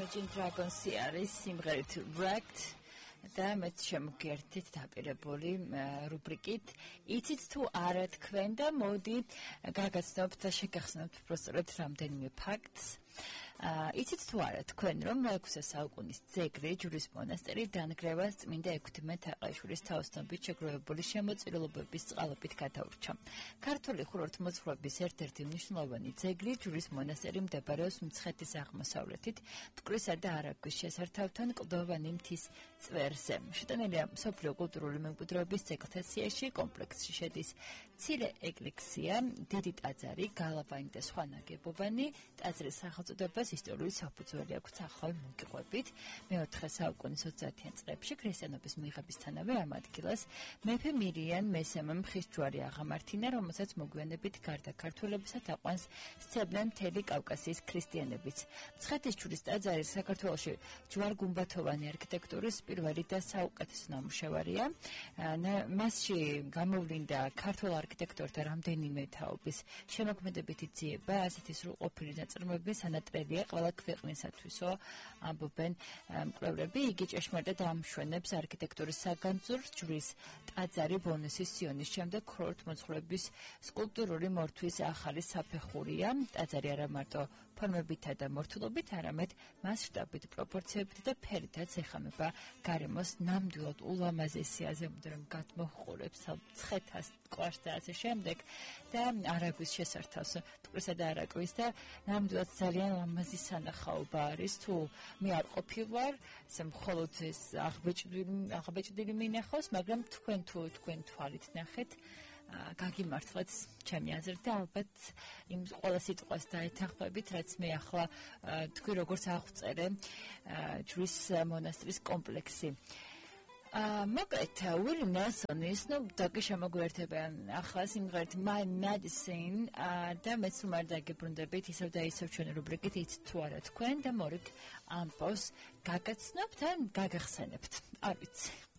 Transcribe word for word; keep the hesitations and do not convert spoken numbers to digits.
Imagine Dragons-ი არის სიმღერით Wrecked და მეც შემოგერთით დაპირებული რუბრიკით იცით თუ არა თქვენ და მოდი გაგაცნობთ და შეგახსნათ პროსტორად რამდენიმე ფაქტს. იცით თუ არა თქვენ რომ მეექვსე საუკუნის ძეგლი ჯვრის მონასტერი დანგრევას წმინდა ექვთიმე თაყაიშვილის თაოსნობით შეგროვებული შემოწირულობების წყალობით გადაურჩა. ქართული ხუროთმოძღვრების ერთ-ერთი მნიშვნელოვანი ძეგლი ჯვრის მონასტერი მდებარეობს მცხეთის აღმოსავლეთით, მტკვრისა და არაგვის შესართავთან კლდოვანი მთის წვერზე. შეტანილია მსოფლიო კულტურული მემკვიდრეობის ძეგლთა სიაში, კომპლექსში შედის მცირე ეკლესია, დიდი ტაძარი, გალავანი და სხვა ნაგებობანი. ტაძრის სახელწოდებას ისტორიული საფუძველი აქვს ახალ მოგიყვებით. მეოთხე საუკუნის ოცდაათიან წლებში ქრისტიანობის მიღებისთანავე ამ ადგილას მეფე მირიან მესამემ ხის ჯვარი აღამართინა, რომელსაც მოგვიანებით გარდა ქართველებისა თაყვანს სცემდნენ მთელი კავკასიის ქრისტიანებიც. მცხეთის ჯვრის ტაძარი საქართველოში ჯვარ-გუმბათოვანი არქიტექტურის პირველი და საუკეთესო ნამუშევარია. მასში გამოვლინდა ქართულ არქიტექტორთა რამდენიმე თაობის შემოქმედებითი ძიება, ასეთი სრულყოფილი ნაწარმოები სანატრელია ყველა ქვეყნისათვისო, ამბობენ მკვლევრები. იგი ჭეშმარიტად ამშვენებს არქიტექტურის საგანძურს. ჯვრის ტაძარი ბონესის სიონის შემდეგ ხუროთმოძღვრების სკულპტურული მორთვის ახალი საფეხურია. ტაძარი არა მარტო ფორმებითა და მორთულობით, არამედ მასშტაბით, პროპორციებით და ფერითაც ეხამება გარემოს ნამდვილად ულამაზესიაზე, რომ გადმოჰყურებს მცხეთას, კვარს და ასე შემდეგ და არაგვის შესართავს, მტკვრისა და არაგვის და ნამდვილად ძალიან ლამაზი სანახაობა არის. თუ მე არ ყოფილვარ, ესე მხოლოდ ეს აღბეჭდილი აღბეჭდილი მინახავს, მაგრამ თქვენ თუ თქვენ თვალით ნახეთ, გაგიმართლეთ ჩემი აზრით და ალბათ იმ ყველა სიტყვას დაეთანხმებით, რაც მე ახლა თქვი როგორც აღვწერე ჯვრის მონასტრის კომპლექსი. მოკლედ Willie Nelson-ის ნუ დაკი შემოგვერთებიან ახლა სიმღერით My Medicine და მეც რომ არ დაგებრუნდებით ისევ და ისევ ჩვენი რუბრიკით იცით თუ არა თქვენ და მორიგ ამბავს გაგაცნობთ ან გაგახსენებთ არ ვიცი.